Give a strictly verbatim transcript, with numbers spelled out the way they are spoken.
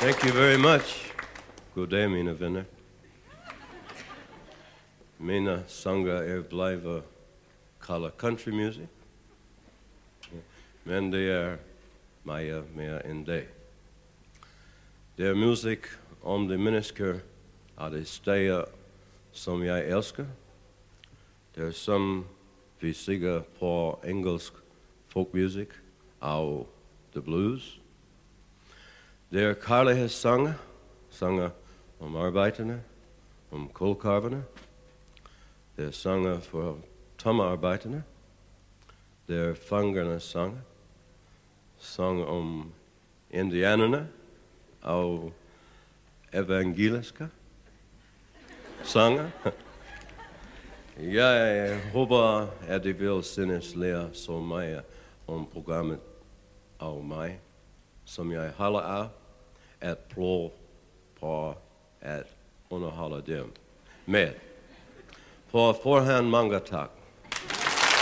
Thank you very much. God dag, mine venner. Mine sanger er blevet kaldet country music, men det er meget mere end det. Det er musik om de mennesker af de steder, som jeg elsker. Det er som vi siger på engelsk folkmusik og the blues. Det er kærlighedssange, sange om arbejderne, om kulkarverne. Det er sange for tommearbejderne. Det er fangernes sange, sang om indianerne og evangeliske sange. Jeg håber, at I vil synes lære så meget om programmet og mig, som jeg holder af at prøve på at underholde dem med. For forhånd mange tak.